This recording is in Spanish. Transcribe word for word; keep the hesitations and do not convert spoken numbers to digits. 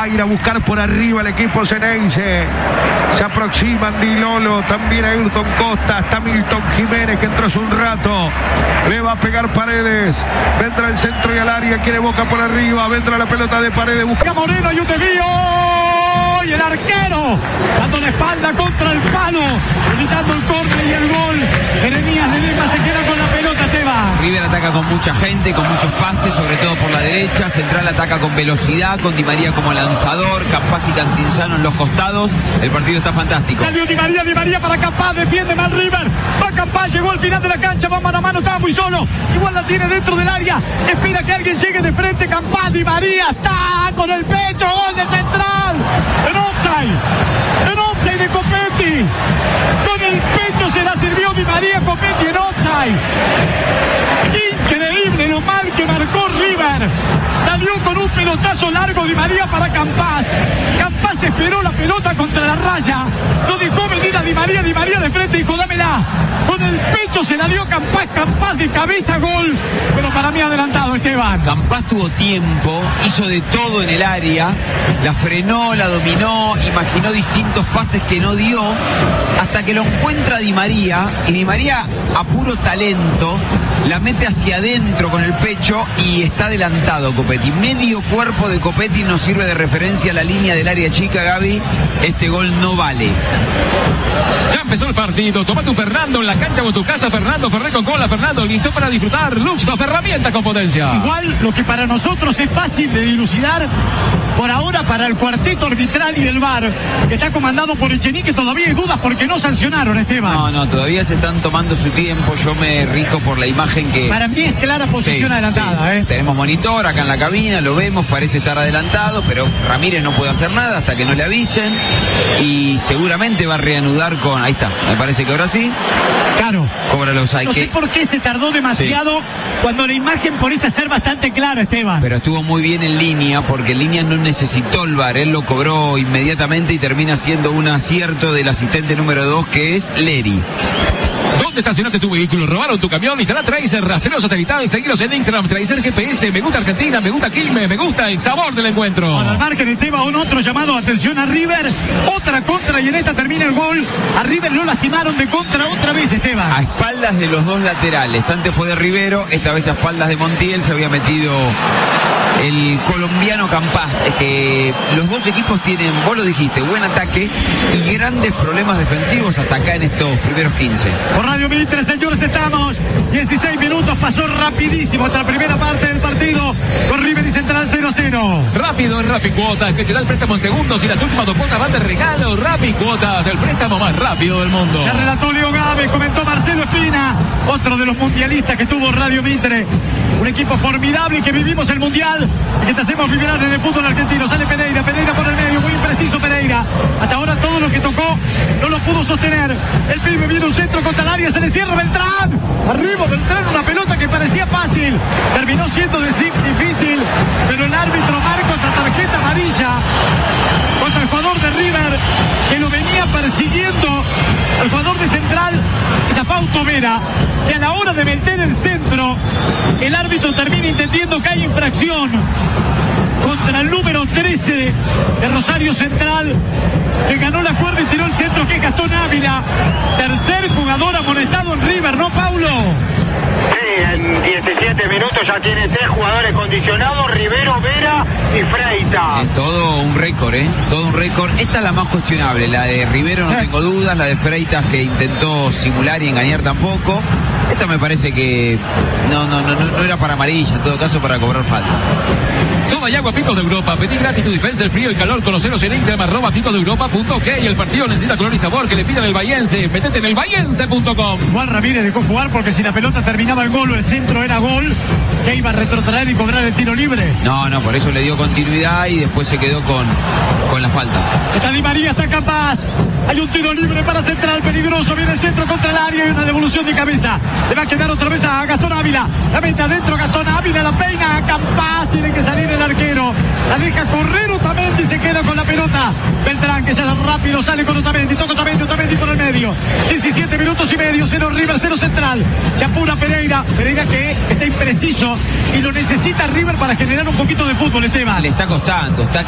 a ir a buscar por arriba el equipo ceneice. Se aproximan Di Lolo, también a Ayrton Costa, está Milton Jiménez que entró hace un rato. Le va a pegar Paredes. Vendrá el centro y al área, quiere Boca por arriba. Vendrá la pelota de Paredes. Busca Moreno y un desvío. Y el arquero dando la espalda contra el palo, gritando el córner y el gol. Jeremías de Lima se queda con la pelota, Esteban. River ataca con mucha gente, con muchos pases, sobre todo por la derecha. Central ataca con velocidad, con Di María como lanzador, Campaz y Cantinzano en los costados. El partido está fantástico. Salió Di María, Di María para Campaz, defiende mal River. Va Campaz, llegó al final de la cancha, va mano a mano, estaba muy solo. Igual la tiene dentro del área, espera que alguien llegue de frente. Campaz, Di María está con el pecho, gol de Central. En offside, en offside de Copetti. Con el pecho se la sirvió Di María, Copetti en offside. Increíble lo mal que marcó River. Salió con un pelotazo largo Di María para Campaz. Campaz esperó la pelota contra la raya. Lo dejó venir a Di María. Di María de frente dijo, dámela. Con el pecho se la dio Campaz. Campaz de cabeza, gol. Pero para mí adelantado, Esteban. Campaz tuvo tiempo, hizo de todo en el área. La frenó, la dominó, imaginó distintos pases que no dio. Hasta que lo encuentra Di María. Y Di María, a puro talento, la mete hacia adentro con el pecho y está adelantado Copetti. Medio cuerpo de Copetti nos sirve de referencia a la línea del área chica, Gaby. Este gol no vale. Ya empezó el partido. Tomate un Fernando en la cancha o en tu casa. Fernando Ferrer con cola. Fernando listo para disfrutar. Luxoff, herramienta con potencia. Igual lo que para nosotros es fácil de dilucidar, por ahora para el cuarteto arbitral y el V A R, que está comandado por Echenique, todavía hay dudas porque no sancionaron, Esteban. No, no, todavía se están tomando su tiempo. Yo me rijo por la imagen que... Para mí es clara posición sí, adelantada. Sí. ¿eh? Tenemos monitor acá en la cabina, lo vemos, parece estar adelantado, pero Ramírez no puede hacer nada hasta que no le avisen y seguramente va a reanudar con... Ahí está, me parece que ahora sí. Claro. Cobra los hay No que... sé por qué se tardó demasiado, sí, cuando la imagen parece ser bastante clara, Esteban. Pero estuvo muy bien en línea, porque en línea no necesitó el V A R, él lo cobró inmediatamente y termina siendo un acierto del asistente número dos, que es Leri. ¿Dónde estacionaste tu vehículo? ¿Robaron tu camión? Instalá Tracer, rastreo satelital, seguilos en Instagram, Tracer G P S, me gusta Argentina, me gusta Quilmes, me gusta el sabor del encuentro. Para el margen, Esteban, un otro llamado, atención a River, otra contra y en esta termina el gol. A River lo lastimaron de contra otra vez, Esteban. A espaldas de los dos laterales, antes fue de Rivero, esta vez a espaldas de Montiel, se había metido el colombiano Campaz. Es que los dos equipos tienen, vos lo dijiste, buen ataque y grandes problemas defensivos hasta acá en estos primeros quince. Por Radio Mitre, señores, estamos dieciséis minutos, pasó rapidísimo hasta la primera parte del partido con River y Central cero a cero. Rápido en Rapid Cuotas, que te da el préstamo en segundos y las últimas dos cuotas van de regalo. Rapid Cuotas, el préstamo más rápido del mundo. Ya relató Leo Gávez, comentó Marcelo Espina, otro de los mundialistas que tuvo Radio Mitre. Un equipo formidable que vivimos el mundial y que te hacemos vibrar en el fútbol argentino. Sale Pereira, Pereira por el medio, muy impreciso Pereira. Hasta ahora todo lo que tocó no lo pudo sostener. El pibe viene un centro contra el área, se le cierra Beltrán. Arriba Beltrán, una pelota que parecía fácil. Terminó siendo de sí difícil, pero el árbitro marca otra tarjeta amarilla contra el jugador de River, que lo venía persiguiendo el jugador de Central, es a Fausto Vera, que a la hora de meter el centro, el árbitro termina entendiendo que hay infracción contra el número trece de Rosario Central, que ganó la cuerda y tiró el centro, que es Gastón Ávila. Tercer jugador amonestado en River, ¿no, Paulo? Sí, en diecisiete minutos ya tiene tres jugadores condicionados, Rivero, Vera y Freita. Es todo un récord, ¿eh? Todo un récord. Esta es la más cuestionable, la de Rivero no sí. tengo dudas, la de Freitas que intentó simular y engañar tampoco. Esta me parece que no, no, no, no era para amarilla, en todo caso para cobrar falta. Soda y agua Picos de Europa. Pedí gratis tu dispensa el frío y calor. Conoceros en Instagram, arroba picos de Europa punto ok. El partido necesita color y sabor que le pidan el Bahiense. Metete en el bahiense punto com. Juan Ramírez dejó jugar porque si la pelota terminaba el gol o el centro era gol, que iba a retrotraer y cobrar el tiro libre. No, no, por eso le dio continuidad y después se quedó con, con la falta. Está Di María, está Campaz. Hay un tiro libre para Central, peligroso. Viene el centro contra el área y una devolución de cabeza. Le va a quedar otra vez a Gastón Ávila. La mete adentro Gastón Ávila, la peina a Campaz. Tiene que salir el arquero. La deja correr Otamendi, se queda con la pelota. Beltrán, que ya rápido sale con Otamendi. Toca Otamendi, Otamendi por el medio. diecisiete minutos y medio. Cero River, cero Central. Se apura Pereira. Pereira que está impreciso y lo necesita River para generar un poquito de fútbol, Esteban. Le está costando, está